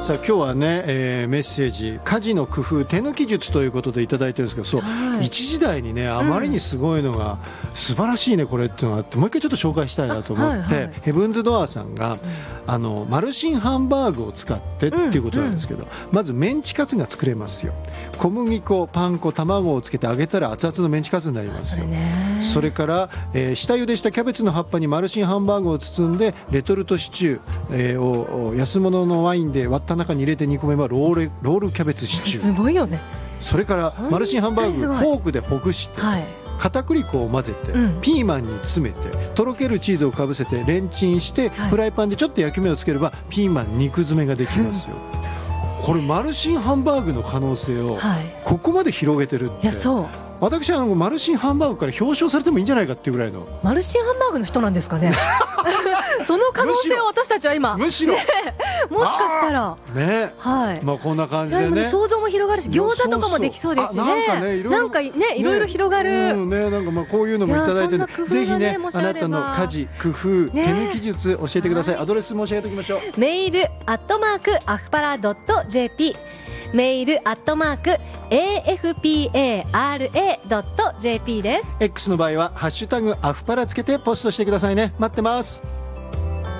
さあ今日はね、メッセージ家事の工夫手抜き術ということでいただいてるんですけど、そう、はい、一時代にねあまりにすごいのが、素晴らしいねこれっていうのがあって、もう一回ちょっと紹介したいなと思って、はいはい、ヘブンズドアーさんが、マルシンハンバーグを使ってっていうことなんですけど、まずメンチカツが作れますよ。小麦粉パン粉卵をつけて揚げたら熱々のメンチカツになりますよ。それから、下茹でしたキャベツの葉っぱにマルシンハンバーグを包んでレトルトシチュー、を安物のワインで割った中に入れて煮込めばロールキャベツシチュー。 すごいよね。 それからマルシンハンバーグフォークでほぐして、はい、片栗粉を混ぜて、ピーマンに詰めてとろけるチーズをかぶせてレンチンして、はい、フライパンでちょっと焼き目をつければピーマン肉詰めができますよ。これマルシンハンバーグの可能性をここまで広げてるって、いやそう、私はマルシンハンバーグから表彰されてもいいんじゃないかっていうぐらいの。 マルシンハンバーグの人なんですかねその可能性を私たちは今むしろ、ね、 もしかしたらね、 はい、まあ、こんな感じでね想像も広がるし餃子とかもできそうですしね。なんかねいろいろ広がる、 なんかまあこういうのもいただいて、ぜひねあなたの家事工夫、手抜き術教えてください。アドレス申し上げておきましょう。 メールアフパラ .jp、 メールAFPARA.jp です。 X の場合はハッシュタグアフパラつけてポストしてくださいね。待ってます。